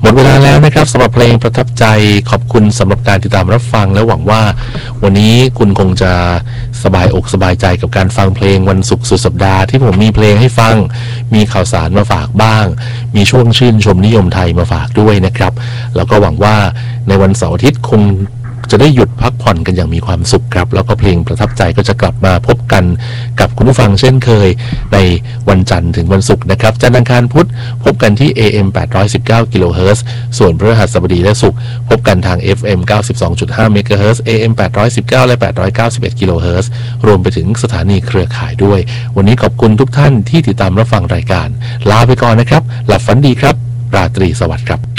หมดเวลาแล้วนะครับสำหรับเพลงประทับใจขอบคุณสำหรับการติดตามรับฟังและหวังว่าวันนี้คุณคงจะสบายอกสบายใจกับการฟังเพลงวันศุกร์สุดสัปดาห์ที่ผมมีเพลงให้ฟังมีข่าวสารมาฝากบ้างมีช่วงชื่นชมนิยมไทยมาฝากด้วยนะครับแล้วก็หวังว่าในวันเสาร์อาทิตย์คงจะได้หยุดพักผ่อนกันอย่างมีความสุขครับแล้วก็เพลงประทับใจก็จะกลับมาพบกันกับคุณผู้ฟังเช่นเคยในวันจันทร์ถึงวันศุกร์นะครับจันทร์อังคารพุธพบกันที่ AM 819 กิโลเฮิรตซ์ส่วนพฤหัสบดีและศุกร์พบกันทาง FM 92.5 เมกะเฮิรตซ์ AM 819 และ 891 กิโลเฮิรตซ์รวมไปถึงสถานีเครือข่ายด้วยวันนี้ขอบคุณทุกท่านที่ติดตามรับฟังรายการลาไปก่อนนะครับหลับฝันดีครับราตรีสวัสดิ์ครับ